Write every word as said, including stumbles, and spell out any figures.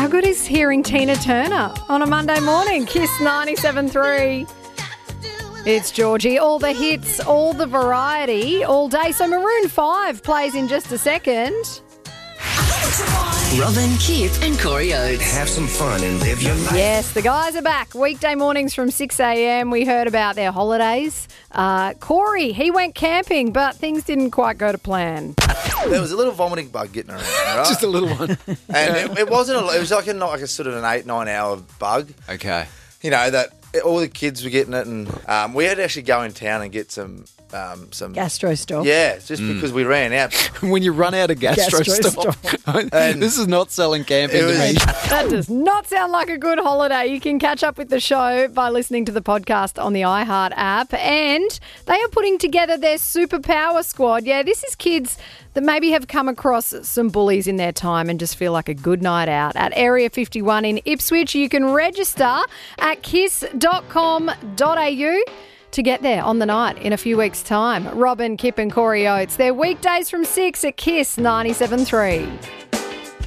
How good is hearing Tina Turner on a Monday morning? Kiss ninety-seven three. It's Georgie. All the hits, all the variety, all day. So Maroon five plays in just a second. Robin, Kip and Corey Oates. Have some fun and live your life. Yes, the guys are back. Weekday mornings from six a.m. We heard about their holidays. Uh, Corey, he went camping, but things didn't quite go to plan. There was a little vomiting bug getting around, right? Just a little one. And it, it wasn't. A, it was like a like a sort of an eight nine hour bug. Okay. You know that all the kids were getting it, and um, we had to actually go in town and get some um, some Gastro stop. Yeah, just because we ran out. When you run out of gastro, Gastro stop. And this is not selling camping it to was- me. That does not sound like a good holiday. You can catch up with the show by listening to the podcast on the iHeart app. And they are putting together their superpower squad. Yeah, this is kids that maybe have come across some bullies in their time and just feel like a good night out. At Area fifty-one in Ipswich, you can register at kiss dot com dot a u to get there on the night in a few weeks' time. Robin, Kip and Corey Oates. They're weekdays from six at Kiss ninety-seven three.